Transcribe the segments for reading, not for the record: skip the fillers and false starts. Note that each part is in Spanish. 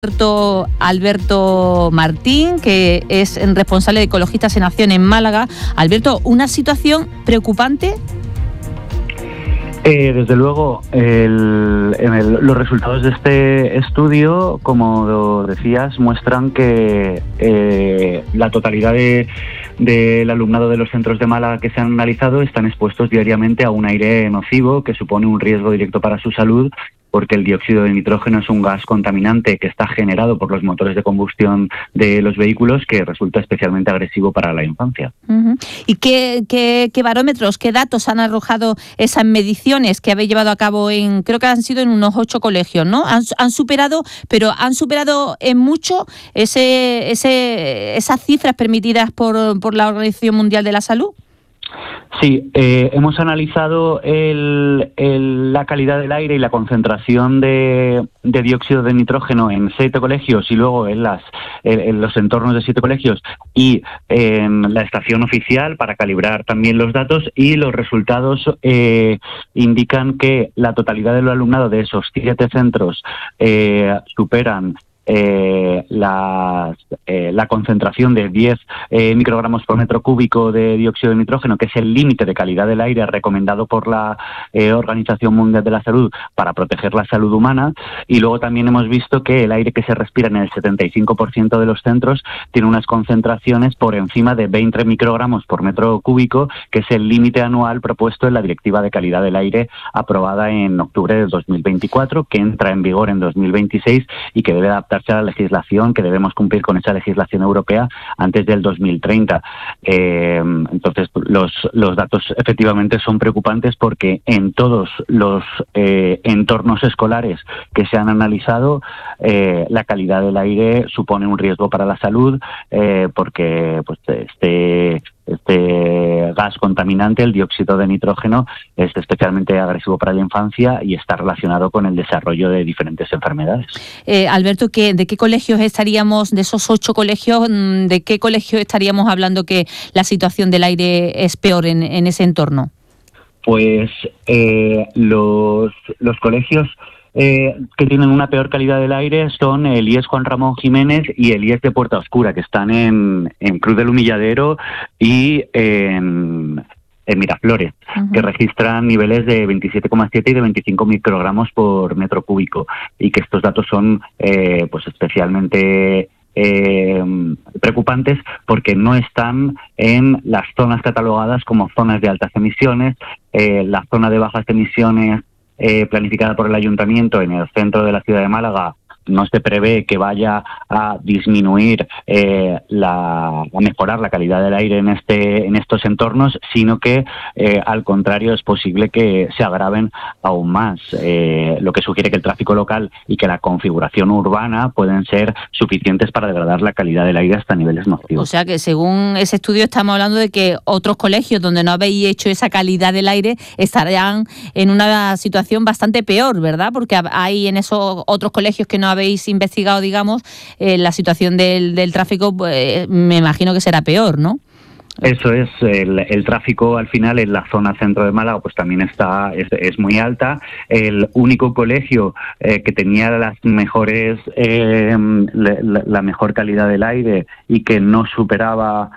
Alberto Martín, que es responsable de Ecologistas en Acción en Málaga. Alberto, ¿una situación preocupante? Desde luego, los resultados de este estudio, como decías, muestran que la totalidad del alumnado de los centros de Málaga que se han analizado están expuestos diariamente a un aire nocivo que supone un riesgo directo para su salud, porque el dióxido de nitrógeno es un gas contaminante que está generado por los motores de combustión de los vehículos, que resulta especialmente agresivo para la infancia. Uh-huh. ¿Y qué barómetros, qué datos han arrojado esas mediciones que habéis llevado a cabo creo que han sido en unos 8 colegios, ¿no? Han superado en mucho esas cifras permitidas por la Organización Mundial de la Salud? Sí, hemos analizado la calidad del aire y la concentración de dióxido de nitrógeno en 7 colegios y luego en los entornos de 7 colegios y en la estación oficial para calibrar también los datos, y los resultados indican que la totalidad del alumnado de esos 7 centros superan la concentración de 10 microgramos por metro cúbico de dióxido de nitrógeno, que es el límite de calidad del aire recomendado por la Organización Mundial de la Salud para proteger la salud humana. Y luego también hemos visto que el aire que se respira en el 75% de los centros tiene unas concentraciones por encima de 20 microgramos por metro cúbico, que es el límite anual propuesto en la Directiva de Calidad del Aire aprobada en octubre de 2024, que entra en vigor en 2026 y que debe adaptarse a la legislación, que debemos cumplir con esa legislación europea antes del 2030. Entonces, los datos efectivamente son preocupantes, porque en todos los entornos escolares que se han analizado, la calidad del aire supone un riesgo para la salud, porque pues este gas contaminante, el dióxido de nitrógeno, es especialmente agresivo para la infancia y está relacionado con el desarrollo de diferentes enfermedades. Alberto, ¿de qué colegios estaríamos, de esos 8 colegios, de qué colegios estaríamos hablando que la situación del aire es peor en ese entorno? Pues los colegios que tienen una peor calidad del aire son el IES Juan Ramón Jiménez y el IES de Puerta Oscura, que están en Cruz del Humilladero y en Miraflores, uh-huh, que registran niveles de 27,7 y de 25 microgramos por metro cúbico, y que estos datos son pues especialmente preocupantes, porque no están en las zonas catalogadas como zonas de altas emisiones. La zona de bajas emisiones planificada por el Ayuntamiento en el centro de la ciudad de Málaga no se prevé que vaya a disminuir, a mejorar la calidad del aire en estos entornos, sino que al contrario es posible que se agraven aún más, lo que sugiere que el tráfico local y que la configuración urbana pueden ser suficientes para degradar la calidad del aire hasta niveles nocivos. O sea que según ese estudio estamos hablando de que otros colegios donde no habéis hecho esa calidad del aire estarían en una situación bastante peor, ¿verdad? Porque hay en esos otros colegios que no habéis investigado, digamos, la situación del tráfico, pues, me imagino que será peor, ¿no? Eso es, el tráfico al final en la zona centro de Málaga pues también es muy alta. El único colegio que tenía las mejores la mejor calidad del aire y que no superaba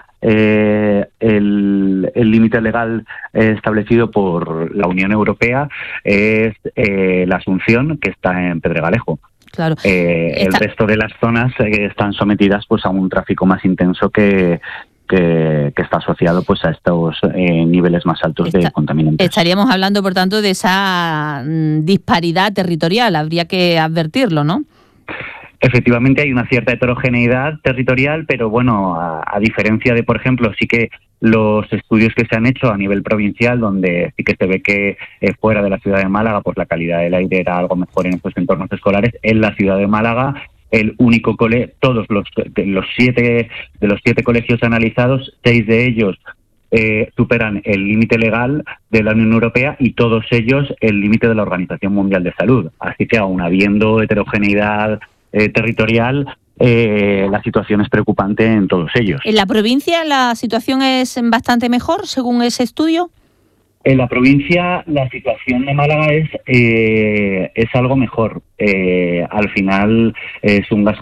el límite legal establecido por la Unión Europea es la Asunción, que está en Pedregalejo. Claro. El resto de las zonas están sometidas pues a un tráfico más intenso que está asociado pues a estos niveles más altos de contaminantes. Estaríamos hablando, por tanto, de esa disparidad territorial, habría que advertirlo, ¿no? Efectivamente hay una cierta heterogeneidad territorial, pero bueno, a diferencia de, por ejemplo, sí que los estudios que se han hecho a nivel provincial, donde sí que se ve que fuera de la ciudad de Málaga pues la calidad del aire era algo mejor en estos entornos escolares, en la ciudad de Málaga el único todos los 7 colegios analizados, 6 de ellos superan el límite legal de la Unión Europea y todos ellos el límite de la Organización Mundial de Salud. Así que aun habiendo heterogeneidad territorial, la situación es preocupante en todos ellos. ¿En la provincia la situación es bastante mejor según ese estudio? En la provincia la situación de Málaga es algo mejor. Al final es un gas